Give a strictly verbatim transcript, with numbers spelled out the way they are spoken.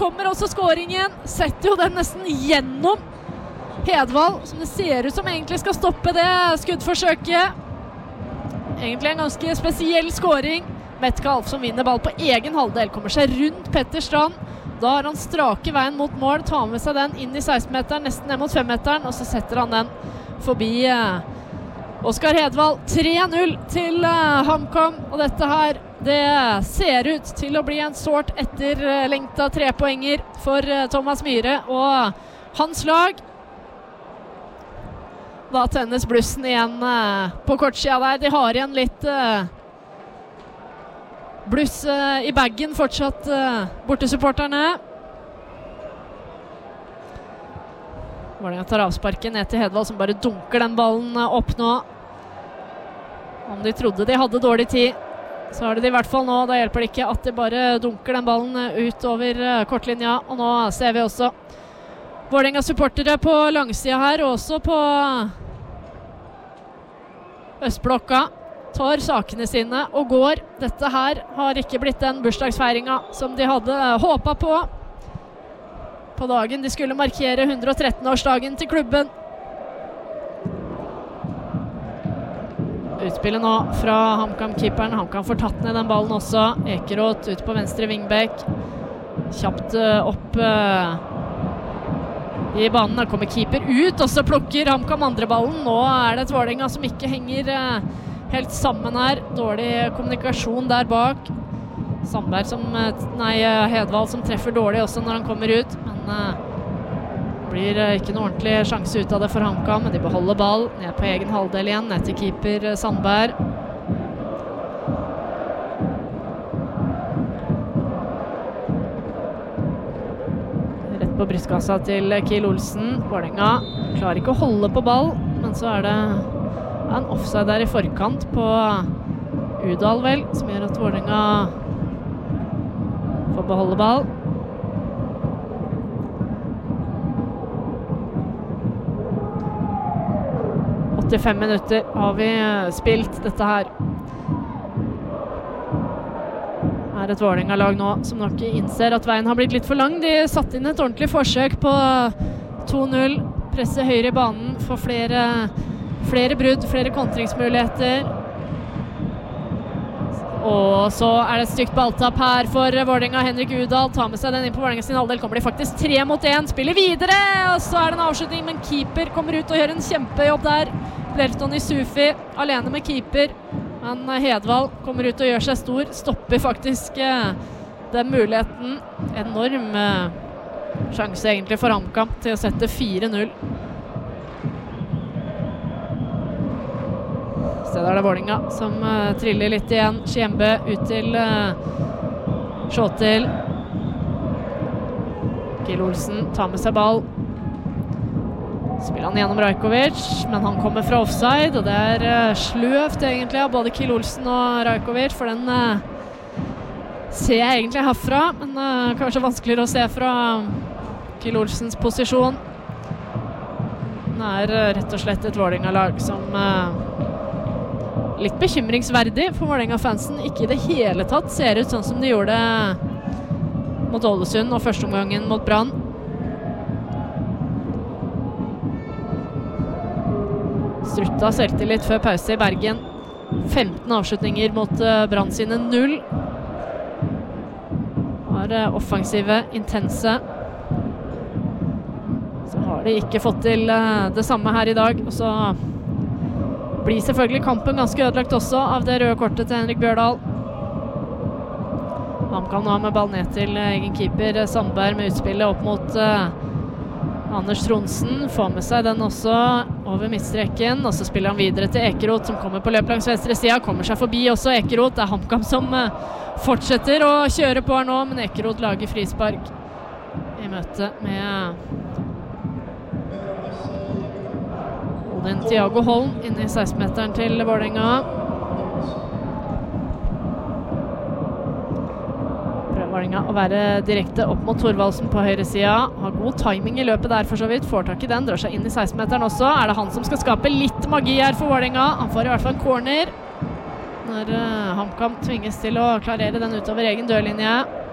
kommer også skåringen. Setter jo den nesten gjennom Hedvald, som det ser ut som egentlig skal stoppe det skuddforsøket. Egentlig en ganske spesiell skåring. Metcalf som vinner ball på egen halvdel, kommer seg rundt Petter Strand. Da har han strake veien mot mål, tar med seg den inn i seksten-meteren, nesten ned mot fem-meteren, og så setter han den forbi eh, Oskar Hedvald. tre null til eh, HamKam, og dette her, det ser ut til å bli en sårt etterlengta trepoenger for eh, Thomas Myhre og hans lag. Da tennes blussen igjen eh, på kortsida der. De har igjen litt eh, bluss eh, i baggen fortsatt, eh, bortesupporterne. Vålerenga tar avsparken ned til Hedvald, som bare dunker den ballen eh, opp nå. Om de trodde de hadde dårlig tid, så har de det i hvert fall nå. Da hjelper det ikke at de bare dunker den ballen eh, ut over eh, kortlinja. Og nå ser vi også Vålerenga supportere på langsida her, og også på østblokka. Tar sakene sine og går. Dette her har ikke blitt den bursdagsfeiringa som de hadde håpet på på dagen de skulle markere hundre og tretten-årsdagen til klubben. Utspillet nå fra HamKam-keeperen. HamKam får tatt ned den ballen også. Ekeroth ut på venstre vingbekk. Kjapt opp uh, i banen. Der kommer keeper ut, og så plukker HamKam andre ballen. Nå er det et Vålerenga som ikke henger uh, helt sammen her. Dårlig kommunikasjon der bak. Sandberg som, nei, Hedvald som treffer dårlig også når han kommer ut. Men uh, blir uh, ikke noe ordentlig sjanse ut av det for HamKam. Men de beholder ball ned på egen halvdel igjen, ned til keeper uh, Sandberg. Rett på brystkassa til Kiel Olsen. Vålerenga klarer ikke å holde på ball, men så er det en offside der i forkant på Udal vel, som gjør at Vålerenga får beholde ball. åttifem minutter har vi spilt dette her. Er et Vålerenga-lag nå som nok innser at veien har blitt litt for lang. De satte inn et ordentlig forsøk på to null. Presse høyre i banen, få flere, flere brudd, flere kontringsmuligheter. Og så er det et stygt balltapp her for Vålerenga. Henrik Udal tar med seg den inn på Vålerenga sin halvdel. Kommer de faktisk tre mot én, spiller videre, og så er det en avslutning, men keeper kommer ut og gjør en kjempejobb der. Blerton Isufi alene med keeper, men Hedvald kommer ut og gjør seg stor. Stopper faktisk eh, den muligheten. Enorm eh, sjanse egentlig for HamKam til å sette fire null. I stedet er det Vålerenga som uh, triller litt igjen. Skjembe ut til uh, Sjåtil. Kiel Olsen tar med seg ball. Spiller han gjennom Rajkovic, men han kommer fra offside, og det er uh, sløvt egentlig av både Kiel Olsen og Rajkovic, for den uh, ser jeg egentlig herfra, men uh, kanskje vanskeligere å se fra Kiel Olsens posisjon. Det er uh, rett og slett et Vålerenga-lag som uh, litt bekymringsverdig for Vålerenga-fansen. Ikke i det hele tatt ser ut sånn som de gjorde mot Ålesund og første omgangen mot Brann. Strutta selvtillit før pause i Bergen. femten avslutninger mot uh, Brann sine null. Var uh, offensive, intense. Så har de ikke fått til uh, det samme her i dag. Og så blir selvfølgelig kampen ganske ødelagt også av det røde kortet til Henrik Bjørdal. HamKam nå med ball ned til egen keeper Sandberg med utspillet opp mot uh, Anders Tronsen. Får med seg den også over midtstreken, og så spiller han videre til Ekeroth som kommer på løp langs venstre siden. Kommer seg forbi også Ekeroth. Det er HamKam som uh, fortsetter å kjøre på her nå, men Ekeroth lager frispark i møte med Odin Thiago Holm inne i seksten-meteren til Vålerenga. Prøver Vålerenga å være direkte opp mot Thorvaldsen på høyre siden. Har god timing i løpet der for så vidt. Får tak i den, drar seg inn i seksten-meteren også. Er det han som skal skape litt magi her for Vålerenga? Han får i hvert fall en corner når uh, HamKam tvinges til å klarere den utover egen dørlinje.